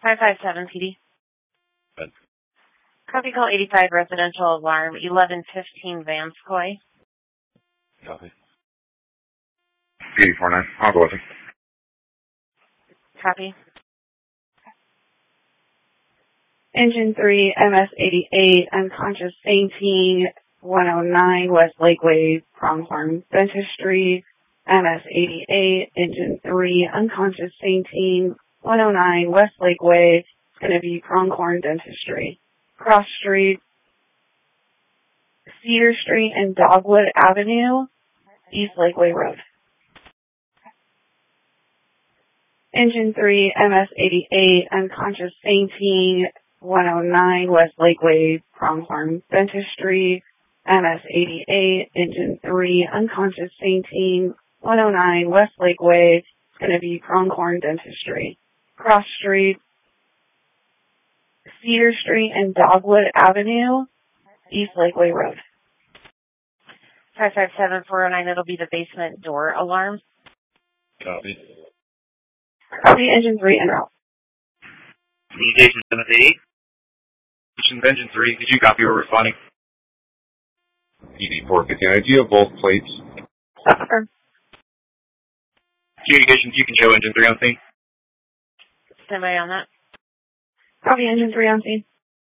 557 PD. Good. Copy call 85 residential alarm 1115 Vanscoy. Copy. PD49. I'll go with him. Copy. Engine 3, MS-88, unconscious fainting, 109 West Lakeway, Pronghorn Dentistry. MS-88, Engine 3, unconscious fainting, 109 West Lakeway. It's going to be Pronghorn Dentistry. Cross Street, Cedar Street and Dogwood Avenue, East Lakeway Road. Engine 3, MS-88, unconscious fainting, 109 West Lakeway, Pronghorn Dentistry. MS-88, Engine 3, unconscious fainting, 109 West Lakeway. It's going to be Pronghorn Dentistry. Cross Street, Cedar Street and Dogwood Avenue, East Lakeway Road. 557-409, it'll be the basement door alarm. Copy. Copy, Engine 3 en route. Communication 788. Engine 3, did you copy or responding? PD415. Do you have both plates? Affirm. Communications, you can show engine 3 on scene. Stand by on that. Copy, Engine 3 on scene.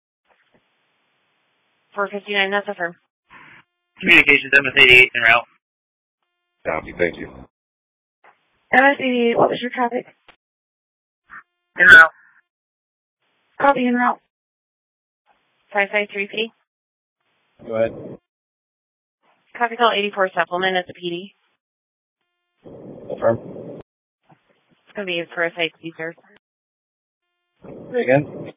459, that's affirmed. Communications MS-88 en route. Copy, thank you. MS-88, what was your traffic? En route. Copy, en route. 553 PD. Go ahead. Copy call 84 supplement at the PD. Affirm. It's going to be for a site user. Say again.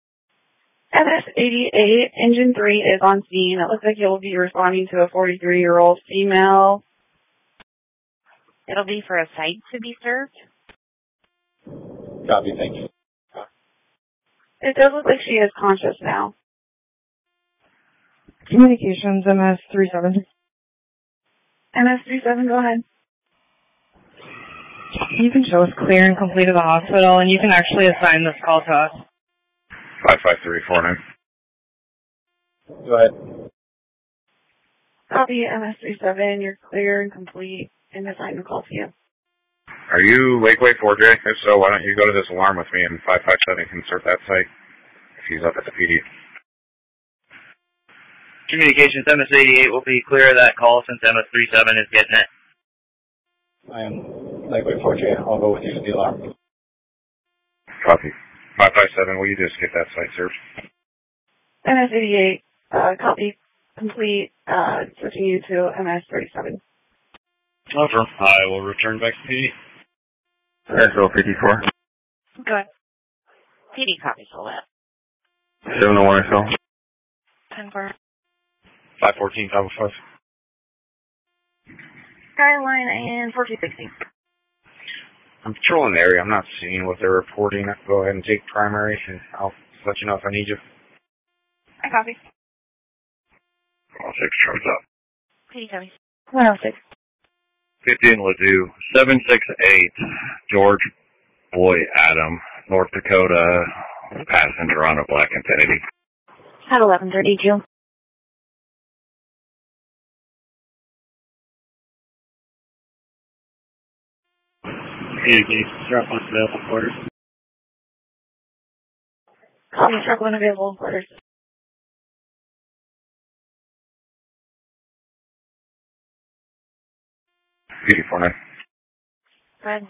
MS-88, Engine 3 is on scene. It looks like you'll be responding to a 43-year-old female. It'll be for a site to be served. Copy, thank you. It does look like she is conscious now. Communications, MS-37. MS-37, go ahead. You can show us clear and complete of the hospital, and you can actually assign this call to us. 55349. Go ahead. Copy, MS-37, you're clear and complete, and assign the call to you. Are you Lakeway 4J? If so, why don't you go to this alarm with me and 557 can insert that site if he's up at the PD. Communications MS-88 will be clear of that call since MS-37 is getting it. I am Lakeway 4J. I'll go with you to the alarm. Copy. 557, will you just get that site served? MS-88, copy, complete, switching you to MS-37. Over. I will return back to PD. SO 54. Go ahead. PD copies all that. 701 SO. 10-4. 514 505. Skyline and 4260. I'm patrolling the area. I'm not seeing what they're reporting. I can go ahead and take primary, and I'll let you know if I need you. I copy. I'll take charge up. PD copies. 106. 15 Ladue, 768 George Boy Adam, North Dakota, passenger on a black Infiniti. At 11:30, Jill. Communications, drop on available quarters. Copy, truck one available, quarters. PD49. Go ahead.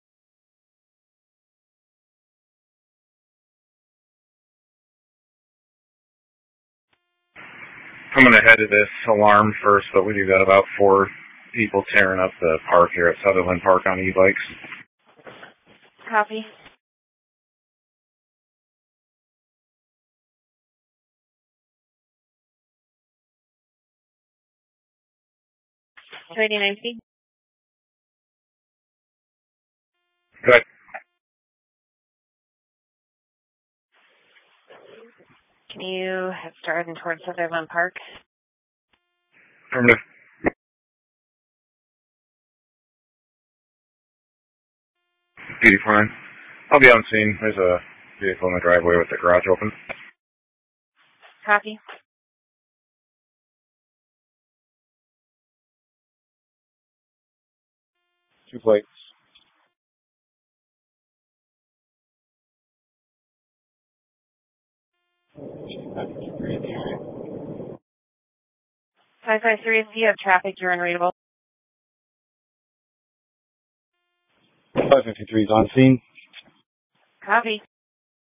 I'm going to head to this alarm first, but we do got about 4 people tearing up the park here at Sutherland Park on e-bikes. Copy. Two 89 feet. Good. Can you head starting towards Sutherland Park? Affirmative. PD49. I'll be on scene. There's a Vehicle in the driveway with the garage open. Copy. Two plates. Five 553 is you have traffic, you're unreadable. 553 is on scene. Copy.